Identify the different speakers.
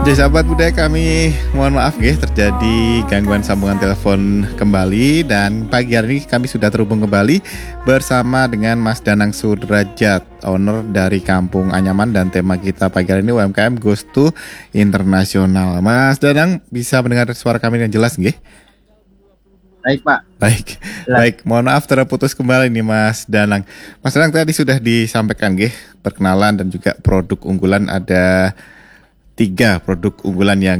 Speaker 1: Ya sahabat budaya, kami mohon maaf ya terjadi gangguan sambungan telepon kembali. Dan pagi hari ini kami sudah terhubung kembali bersama dengan Mas Danang Sudrajat, owner dari Kampung Anyaman. Dan tema kita pagi hari ini UMKM Goes to Internasional. Mas Danang, bisa mendengar suara kami dengan jelas nggih?
Speaker 2: Baik Pak.
Speaker 1: Baik, baik. Mohon maaf terputus kembali nih Mas Danang. Mas Danang, tadi sudah disampaikan nggih perkenalan dan juga produk unggulan, ada 3 produk unggulan yang